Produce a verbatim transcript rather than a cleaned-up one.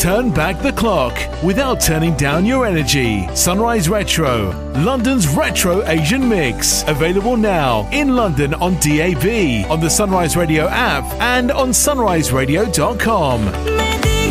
Turn back the clock without turning down your energy. Sunrise Retro, London's retro Asian mix. Available now in London on D A B, on the Sunrise Radio app and on sunrise radio dot com.